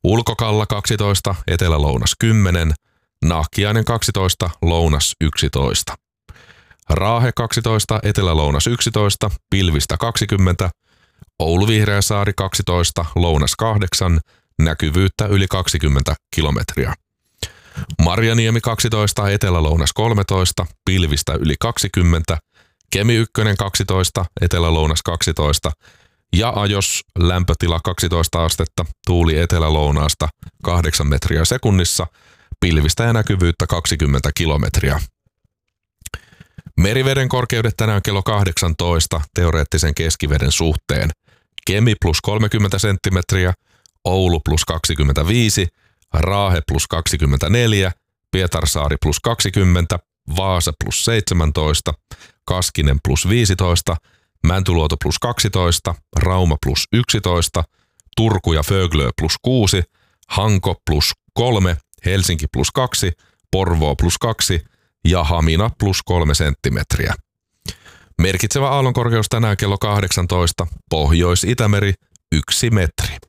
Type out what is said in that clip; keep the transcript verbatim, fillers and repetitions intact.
Ulkokalla kaksitoista, Etelä-Lounas kymmenen, Nahkiainen kaksitoista, Lounas yksitoista. Raahe kaksitoista, Etelä-Lounas yksitoista, pilvistä kaksikymmentä, Oulu-Vihreäsaari kaksitoista, Lounas kahdeksan, näkyvyyttä yli kaksikymmentä kilometriä. Marjaniemi kaksitoista, Etelä-Lounas kolmetoista, pilvistä yli kaksikymmentä, Kemi yksi kaksitoista, Etelä-Lounas kaksitoista ja Ajos lämpötila kaksitoista astetta, tuuli etelä-lounaasta kahdeksan metriä sekunnissa, pilvistä ja näkyvyyttä kaksikymmentä kilometriä. Meriveden korkeudet tänään kello kahdeksantoista teoreettisen keskiveden suhteen. Kemi plus kolmekymmentä senttimetriä, Oulu plus kaksikymmentäviisi, Raahe plus kaksikymmentäneljä, Pietarsaari plus kaksikymmentä, Vaasa plus seitsemäntoista, Kaskinen plus viisitoista, Mäntyluoto plus kaksitoista, Rauma plus yksitoista, Turku ja Föglö plus kuusi, Hanko plus kolme, Helsinki plus kaksi, Porvoo plus kaksi ja Hamina plus kolme senttimetriä. Merkitsevä aallonkorkeus tänään kello kahdeksantoista, Pohjois-Itämeri yksi metri.